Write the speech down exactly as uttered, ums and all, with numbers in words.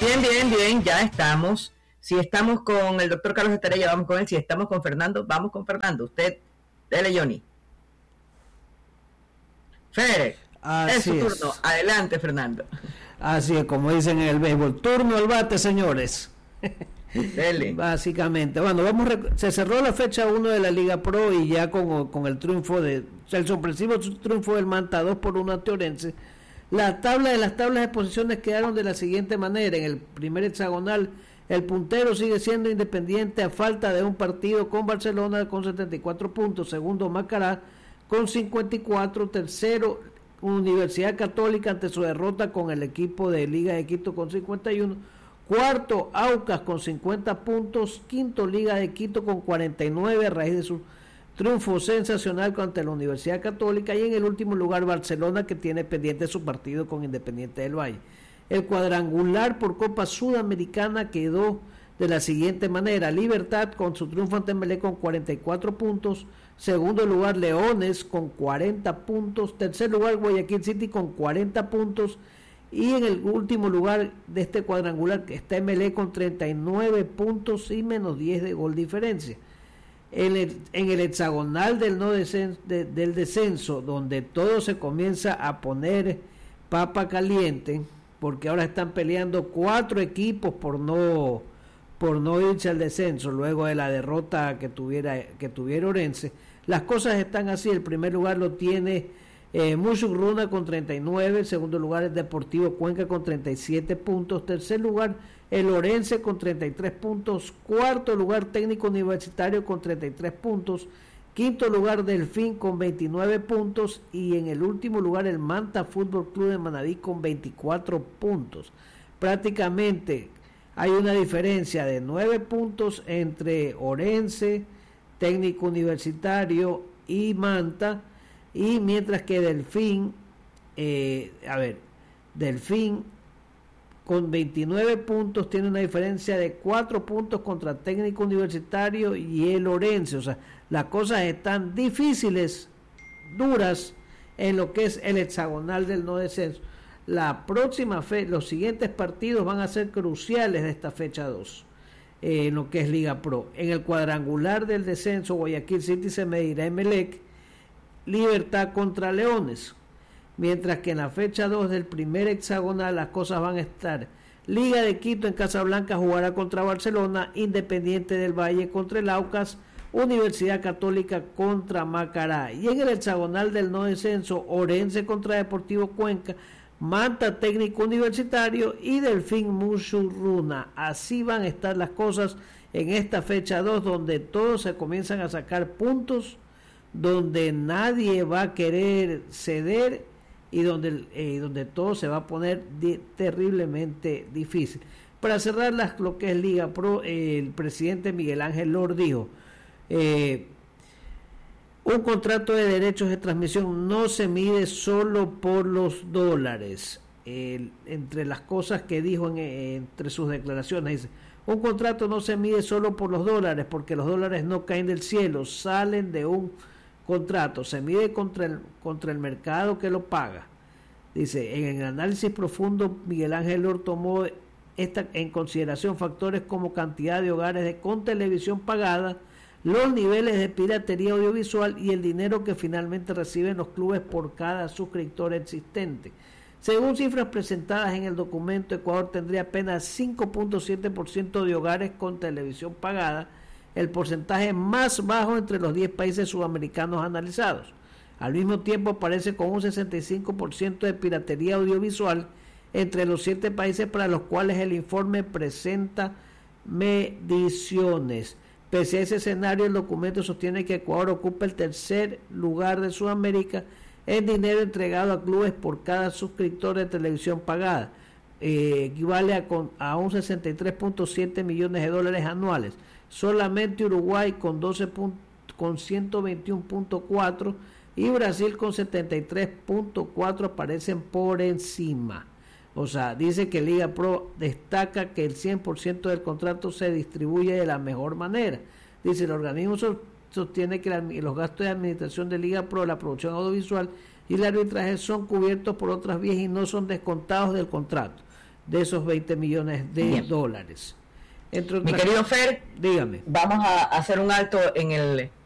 Bien, bien, bien, ya estamos. Si estamos con el doctor Carlos Estrella, vamos con él. Si estamos con Fernando, vamos con Fernando. Usted, dele, Johnny. Fede, es su turno. Es. Adelante, Fernando. Así es, como dicen en el béisbol. Turno al bate, señores. Dele. Básicamente. Bueno, vamos rec- se cerró la fecha uno de la Liga Pro y ya con, con el triunfo de... O sea, el sorpresivo triunfo del Manta dos por uno ante Orense. La tabla de las tablas de posiciones quedaron de la siguiente manera. En el primer hexagonal, el puntero sigue siendo Independiente a falta de un partido con Barcelona con setenta y cuatro puntos. Segundo, Macará con cincuenta y cuatro. Tercero, Universidad Católica ante su derrota con el equipo de Liga de Quito con cincuenta y uno. Cuarto, Aucas con cincuenta puntos. Quinto, Liga de Quito con cuarenta y nueve a raíz de su triunfo sensacional contra la Universidad Católica. Y en el último lugar, Barcelona, que tiene pendiente su partido con Independiente del Valle. El cuadrangular por Copa Sudamericana quedó de la siguiente manera: Libertad con su triunfo ante Melé con cuarenta y cuatro puntos. Segundo lugar, Leones con cuarenta puntos. Tercer lugar, Guayaquil City con cuarenta puntos. Y en el último lugar de este cuadrangular que está M L E con treinta y nueve puntos y menos diez de gol diferencia. En el, en el hexagonal del, no descenso, de, del descenso, donde todo se comienza a poner papa caliente, porque ahora están peleando cuatro equipos por no por no irse al descenso luego de la derrota que tuviera que tuviera Orense. Las cosas están así. El primer lugar lo tiene Eh, Musurruna con treinta y nueve, el segundo lugar es Deportivo Cuenca con treinta y siete puntos, tercer lugar el Orense con treinta y tres puntos, cuarto lugar Técnico Universitario con treinta y tres puntos, quinto lugar Delfín con veintinueve puntos y en el último lugar el Manta Fútbol Club de Manaví con veinticuatro puntos. Prácticamente hay una diferencia de nueve puntos entre Orense, Técnico Universitario y Manta. Y mientras que Delfín, eh, a ver, Delfín con veintinueve puntos tiene una diferencia de cuatro puntos contra Técnico Universitario y el Orense. O sea, las cosas están difíciles, duras, en lo que es el hexagonal del no descenso. La próxima fe, los siguientes partidos van a ser cruciales de esta fecha dos, eh, en lo que es Liga Pro. En el cuadrangular del descenso, Guayaquil City se medirá Emelec, Libertad contra Leones, mientras que en la fecha dos del primer hexagonal las cosas van a estar: Liga de Quito en Casablanca jugará contra Barcelona, Independiente del Valle contra el Aucas, Universidad Católica contra Macará. Y en el hexagonal del no descenso, Orense contra Deportivo Cuenca, Manta Técnico Universitario y Delfín Musurruna. Así van a estar las cosas en esta fecha dos, donde todos se comienzan a sacar puntos, donde nadie va a querer ceder y donde, eh, donde todo se va a poner di- terriblemente difícil. Para cerrar las, lo que es Liga Pro, eh, el presidente Miguel Ángel Lor dijo, eh, un contrato de derechos de transmisión no se mide solo por los dólares. Eh, entre las cosas que dijo en, eh, entre sus declaraciones, dice: un contrato no se mide solo por los dólares, porque los dólares no caen del cielo, salen de un contrato, se mide contra el, contra el mercado que lo paga. Dice, en el análisis profundo, Miguel Ángel Lor tomó esta, en consideración factores como cantidad de hogares de, con televisión pagada, los niveles de piratería audiovisual y el dinero que finalmente reciben los clubes por cada suscriptor existente. Según cifras presentadas en el documento, Ecuador tendría apenas cinco punto siete por ciento de hogares con televisión pagada, el porcentaje más bajo entre los diez países sudamericanos analizados. Al mismo tiempo aparece con un sesenta y cinco por ciento de piratería audiovisual entre los siete países para los cuales el informe presenta mediciones. Pese a ese escenario, el documento sostiene que Ecuador ocupa el tercer lugar de Sudamérica en dinero entregado a clubes por cada suscriptor de televisión pagada. Eh, equivale a, con, a un sesenta y tres punto siete millones de dólares anuales. Solamente Uruguay con doce con ciento veintiuno punto cuatro y Brasil con setenta y tres punto cuatro aparecen por encima. O sea, dice que Liga Pro destaca que el cien por ciento del contrato se distribuye de la mejor manera. Dice, el organismo sostiene que la, los gastos de administración de Liga Pro, la producción audiovisual y el arbitraje son cubiertos por otras vías y no son descontados del contrato. de esos veinte millones de Bien. dólares. Entre Mi otras, querido Fer, dígame. vamos a hacer un alto en el